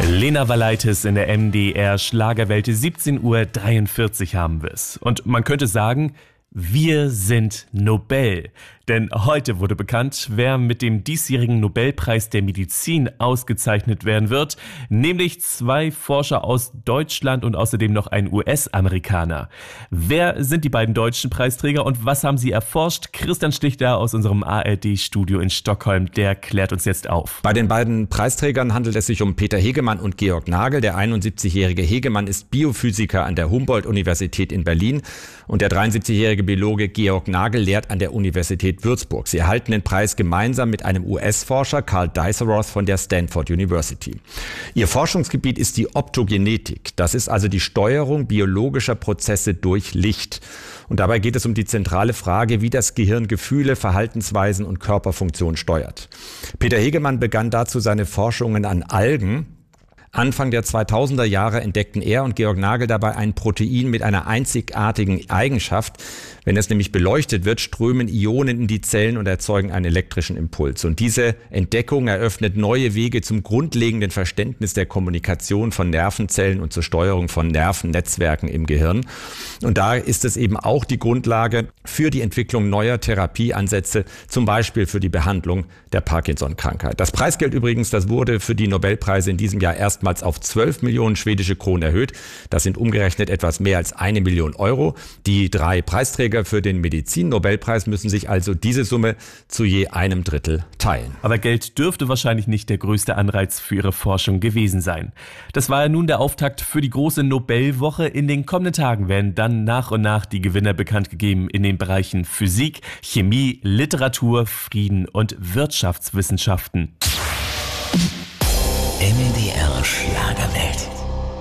Lena Valaitis in der MDR Schlagerwelt, 17:43 Uhr haben wir es. Und man könnte sagen, wir sind Nobel. Denn heute wurde bekannt, wer mit dem diesjährigen Nobelpreis der Medizin ausgezeichnet werden wird. Nämlich 2 Forscher aus Deutschland und außerdem noch ein US-Amerikaner. Wer sind die beiden deutschen Preisträger und was haben sie erforscht? Christian Schlichter aus unserem ARD-Studio in Stockholm, der klärt uns jetzt auf. Bei den beiden Preisträgern handelt es sich um Peter Hegemann und Georg Nagel. Der 71-jährige Hegemann ist Biophysiker an der Humboldt-Universität in Berlin und der 73-jährige Biologe Georg Nagel lehrt an der Universität Würzburg. Sie erhalten den Preis gemeinsam mit einem US-Forscher, Karl Dies-Roth von der Stanford University. Ihr Forschungsgebiet ist die Optogenetik. Das ist also die Steuerung biologischer Prozesse durch Licht. Und dabei geht es um die zentrale Frage, wie das Gehirn Gefühle, Verhaltensweisen und Körperfunktionen steuert. Peter Hegemann begann dazu seine Forschungen an Algen. Anfang der 2000er Jahre entdeckten er und Georg Nagel dabei ein Protein mit einer einzigartigen Eigenschaft. Wenn es nämlich beleuchtet wird, strömen Ionen in die Zellen und erzeugen einen elektrischen Impuls. Und diese Entdeckung eröffnet neue Wege zum grundlegenden Verständnis der Kommunikation von Nervenzellen und zur Steuerung von Nervennetzwerken im Gehirn. Und da ist es eben auch die Grundlage für die Entwicklung neuer Therapieansätze, zum Beispiel für die Behandlung der Parkinson-Krankheit. Das Preisgeld übrigens, das wurde für die Nobelpreise in diesem Jahr erstmals auf 12 Millionen schwedische Kronen erhöht. Das sind umgerechnet etwas mehr als 1 Million Euro. Die 3 Preisträger für den Medizin-Nobelpreis müssen sich also diese Summe zu je 1/3 teilen. Aber Geld dürfte wahrscheinlich nicht der größte Anreiz für ihre Forschung gewesen sein. Das war ja nun der Auftakt für die große Nobelwoche. In den kommenden Tagen werden dann nach und nach die Gewinner bekannt gegeben in den Bereichen Physik, Chemie, Literatur, Frieden und Wirtschaftswissenschaften. MDR Schlagerwelt.